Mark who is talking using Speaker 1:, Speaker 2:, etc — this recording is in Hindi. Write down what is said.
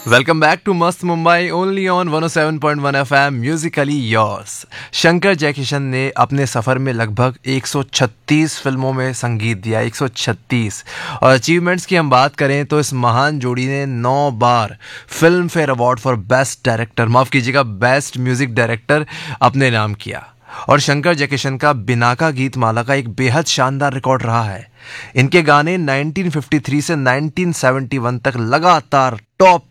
Speaker 1: वेलकम बैक टू मस्त Mumbai only on 107.1 FM Musically yours. Shankar Jaikishan ने अपने सफ़र में लगभग 136 फिल्मों में संगीत दिया, 136। और अचीवमेंट्स की हम बात करें तो इस महान जोड़ी ने 9 बार film fair award for best director, माफ़ कीजिएगा बेस्ट म्यूजिक डायरेक्टर अपने नाम किया। और शंकर जयकिशन का बिनाका गीत माला का एक बेहद शानदार रिकॉर्ड रहा है। इनके गाने 1953 से 1971 तक लगातार टॉप